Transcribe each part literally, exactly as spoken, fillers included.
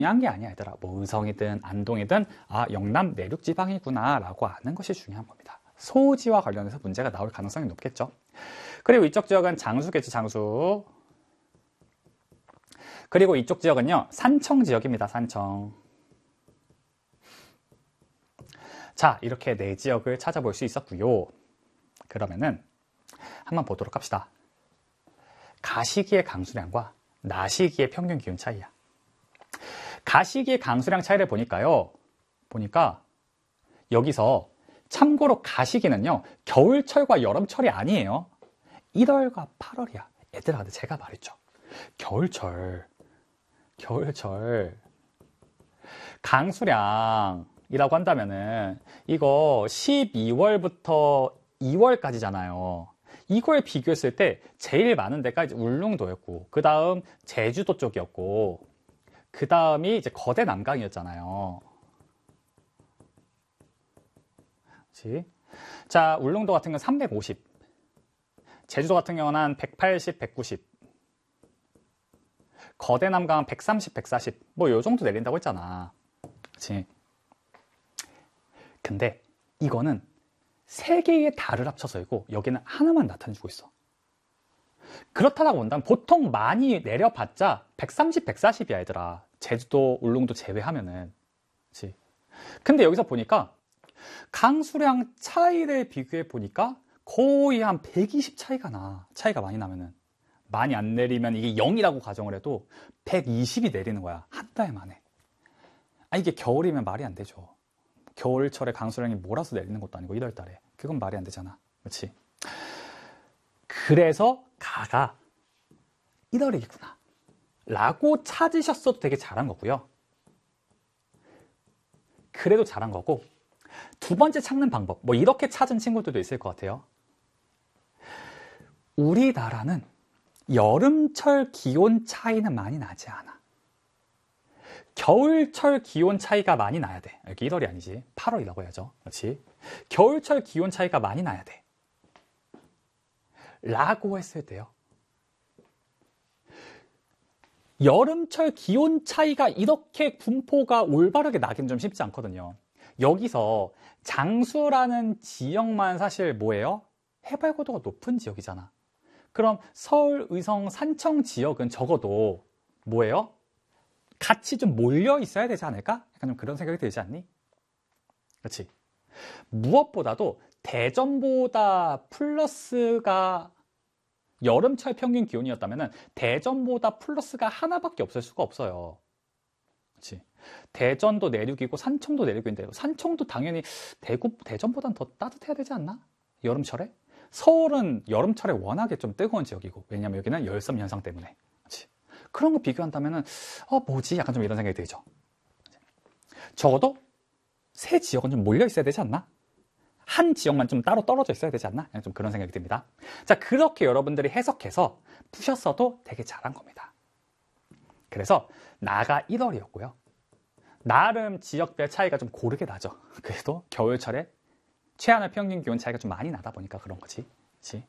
중요한 게 아니야 얘들아. 뭐 의성이든 안동이든 아 영남 내륙 지방이구나 라고 아는 것이 중요한 겁니다. 소지와 관련해서 문제가 나올 가능성이 높겠죠. 그리고 이쪽 지역은 장수겠죠. 장수. 그리고 이쪽 지역은요 산청 지역입니다. 산청. 자, 이렇게 네 지역을 찾아볼 수 있었고요. 그러면은 한번 보도록 합시다. 가시기의 강수량과 나시기의 평균 기온 차이야. 가시기의 강수량 차이를 보니까요. 보니까 여기서 참고로 가시기는요. 겨울철과 여름철이 아니에요. 일월과 팔월이야. 얘들아, 근데 제가 말했죠. 겨울철, 겨울철 강수량이라고 한다면은 이거 십이월부터 이월까지잖아요. 이걸 비교했을 때 제일 많은 데가 이제 울릉도였고, 그 다음 제주도 쪽이었고, 그 다음이 이제 거대 남강이었잖아요. 그렇지? 자, 울릉도 같은 경우는 삼백오십, 제주도 같은 경우는 한 백팔십, 백구십, 거대 남강은 백삼십, 백사십, 뭐 요 정도 내린다고 했잖아. 그렇지? 근데 이거는 세 개의 달을 합쳐서이고 여기는 하나만 나타내주고 있어. 그렇다고 본다면 보통 많이 내려봤자 백삼십, 백사십이야 얘들아. 제주도, 울릉도 제외하면은. 그치? 근데 여기서 보니까 강수량 차이를 비교해 보니까 거의 한 백이십 차이가 나. 차이가 많이 나면은. 많이 안 내리면 이게 영이라고 가정을 해도 백이십이 내리는 거야. 한 달 만에. 아, 이게 겨울이면 말이 안 되죠. 겨울철에 강수량이 몰아서 내리는 것도 아니고 일월 달에. 그건 말이 안 되잖아. 그렇지? 그래서 가가 일월이구나 라고 찾으셨어도 되게 잘한 거고요. 그래도 잘한 거고, 두 번째 찾는 방법, 뭐 이렇게 찾은 친구들도 있을 것 같아요. 우리나라는 여름철 기온 차이는 많이 나지 않아. 겨울철 기온 차이가 많이 나야 돼. 여기 일월이 아니지. 팔월이라고 해야죠. 그렇지? 겨울철 기온 차이가 많이 나야 돼. 라고 했을 때요. 여름철 기온 차이가 이렇게 분포가 올바르게 나긴 좀 쉽지 않거든요. 여기서 장수라는 지역만 사실 뭐예요? 해발 고도가 높은 지역이잖아. 그럼 서울, 의성, 산청 지역은 적어도 뭐예요? 같이 좀 몰려 있어야 되지 않을까? 약간 좀 그런 생각이 들지 않니? 그렇지? 무엇보다도 대전보다 플러스가 여름철 평균 기온이었다면 대전보다 플러스가 하나밖에 없을 수가 없어요. 그렇지? 대전도 내륙이고 산청도 내륙인데 산청도 당연히 대구, 대전보다는 더 따뜻해야 되지 않나? 여름철에? 서울은 여름철에 워낙에 좀 뜨거운 지역이고, 왜냐면 여기는 열섬 현상 때문에. 그렇지? 그런 거 비교한다면은 어 뭐지? 약간 좀 이런 생각이 들죠. 적어도 세 지역은 좀 몰려 있어야 되지 않나? 한 지역만 좀 따로 떨어져 있어야 되지 않나? 좀 그런 생각이 듭니다. 자, 그렇게 여러분들이 해석해서 푸셨어도 되게 잘한 겁니다. 그래서 나가 일월이었고요. 나름 지역별 차이가 좀 고르게 나죠. 그래도 겨울철에 최하늘 평균 기온 차이가 좀 많이 나다 보니까 그런 거지. 그치?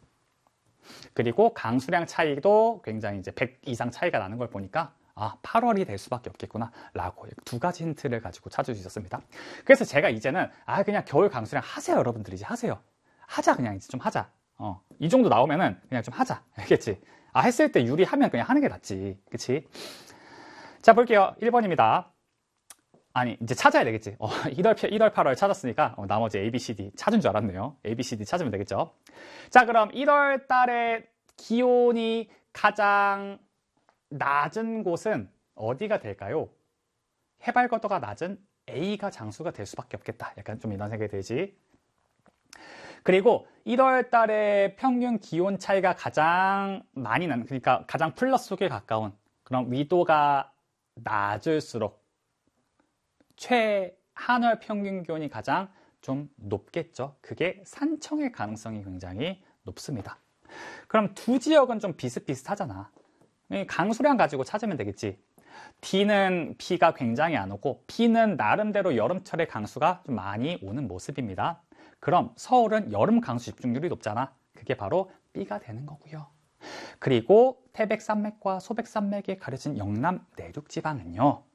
그리고 강수량 차이도 굉장히 이제 백 이상 차이가 나는 걸 보니까 아, 팔월이 될 수밖에 없겠구나 라고 두 가지 힌트를 가지고 찾을 수 있었습니다. 그래서 제가 이제는 아 그냥 겨울 강수량 하세요. 여러분들이 이제 하세요. 하자. 그냥 이제 좀 하자. 어, 이 정도 나오면은 그냥 좀 하자. 알겠지? 아, 했을 때 유리하면 그냥 하는 게 낫지. 그치? 자, 볼게요. 일 번입니다. 아니, 이제 찾아야 되겠지. 어, 일월, 일월, 팔월 찾았으니까 어, 나머지 A, B, C, D 찾은 줄 알았네요. A, B, C, D 찾으면 되겠죠. 자, 그럼 일월 달에 기온이 가장 낮은 곳은 어디가 될까요? 해발 고도가 낮은 A가 장수가 될 수밖에 없겠다. 약간 좀 이런 생각이 들지. 그리고 일월 달에 평균 기온 차이가 가장 많이 나는, 그러니까 가장 플러스 속에 가까운, 그럼 위도가 낮을수록 최한월 평균 기온이 가장 좀 높겠죠. 그게 산청의 가능성이 굉장히 높습니다. 그럼 두 지역은 좀 비슷비슷하잖아. 강수량 가지고 찾으면 되겠지. D는 비가 굉장히 안 오고 B는 나름대로 여름철에 강수가 좀 많이 오는 모습입니다. 그럼 서울은 여름 강수 집중률이 높잖아. 그게 바로 B가 되는 거고요. 그리고 태백산맥과 소백산맥에 가려진 영남 내륙 지방은요.